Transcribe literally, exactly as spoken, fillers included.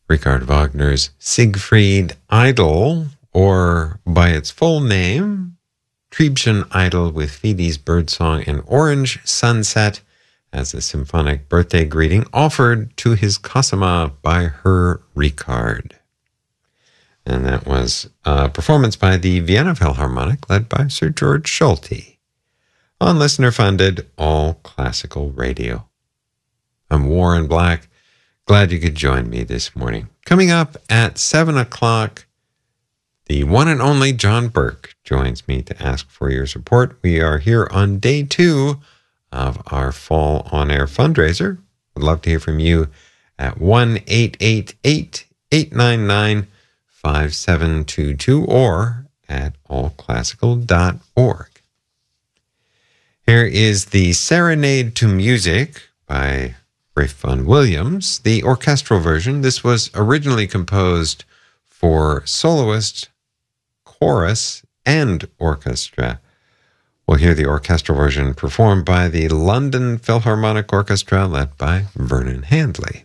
Richard Wagner's Siegfried Idyll, or by its full name, Triebschen Idyll with Fidi's Birdsong and Orange Sunset, as a symphonic birthday greeting offered to his Cosima by her Richard. And that was a performance by the Vienna Philharmonic, led by Sir George Solti, on listener-funded all classical radio. I'm Warren Black. Glad you could join me this morning. Coming up at seven o'clock, the one and only John Burke joins me to ask for your support. We are here on day two of our fall on-air fundraiser. I'd love to hear from you at one eight eight eight, eight nine nine, five seven two two or at all classical dot org. Here is the Serenade to Music by Ralph Vaughan Williams, the orchestral version. This was originally composed for soloist, chorus, and orchestra. We'll hear the orchestral version performed by the London Philharmonic Orchestra, led by Vernon Handley.